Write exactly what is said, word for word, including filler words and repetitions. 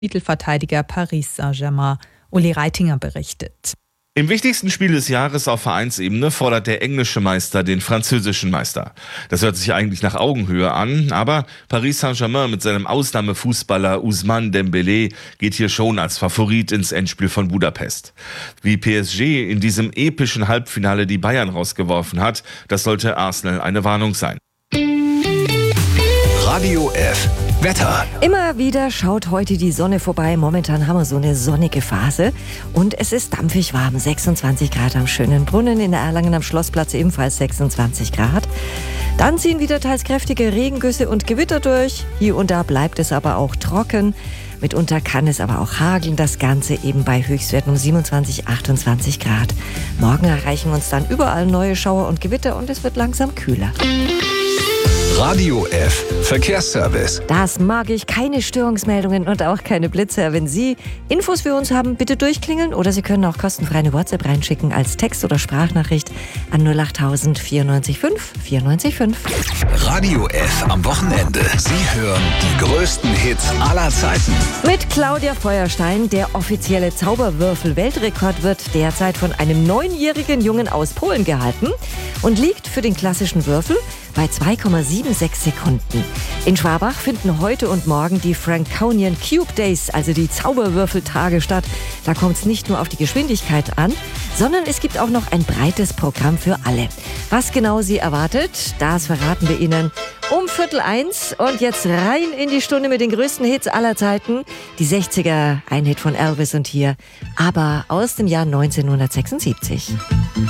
Titelverteidiger Paris Saint-Germain. Uli Reitinger berichtet. Im wichtigsten Spiel des Jahres auf Vereinsebene fordert der englische Meister den französischen Meister. Das hört sich eigentlich nach Augenhöhe an, aber Paris Saint-Germain mit seinem Ausnahmefußballer Ousmane Dembélé geht hier schon als Favorit ins Endspiel von Budapest. Wie P S G in diesem epischen Halbfinale die Bayern rausgeworfen hat, das sollte Arsenal eine Warnung sein. Radio F. Wetter. Immer wieder schaut heute die Sonne vorbei. Momentan haben wir so eine sonnige Phase und es ist dampfig warm. sechsundzwanzig Grad am schönen Brunnen, in der Erlangen am Schlossplatz ebenfalls sechsundzwanzig Grad. Dann ziehen wieder teils kräftige Regengüsse und Gewitter durch. Hier und da bleibt es aber auch trocken. Mitunter kann es aber auch hageln. Das Ganze eben bei Höchstwerten um siebenundzwanzig, achtundzwanzig Grad. Morgen erreichen uns dann überall neue Schauer und Gewitter und es wird langsam kühler. Radio F. Verkehrsservice. Das mag ich. Keine Störungsmeldungen und auch keine Blitzer. Wenn Sie Infos für uns haben, bitte durchklingeln oder Sie können auch kostenfrei eine WhatsApp reinschicken als Text- oder Sprachnachricht an null acht null null vier fünf vier fünf vier fünf. Radio F am Wochenende. Sie hören die größten Hits aller Zeiten. Mit Claudia Feuerstein. Der offizielle Zauberwürfel-Weltrekord wird derzeit von einem neunjährigen Jungen aus Polen gehalten und liegt für den klassischen Würfel bei zwei Komma sechsundsiebzig Sekunden. In Schwabach finden heute und morgen die Franconian Cube Days, also die Zauberwürfeltage, statt. Da kommt es nicht nur auf die Geschwindigkeit an, sondern es gibt auch noch ein breites Programm für alle. Was genau Sie erwartet, das verraten wir Ihnen um Viertel eins. Und jetzt rein in die Stunde mit den größten Hits aller Zeiten. Die sechziger, ein Hit von Elvis und hier, aber aus dem Jahr neunzehnhundertsechsundsiebzig.